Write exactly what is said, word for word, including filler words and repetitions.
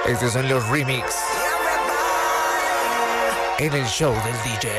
Estos son los remix en el show del D J.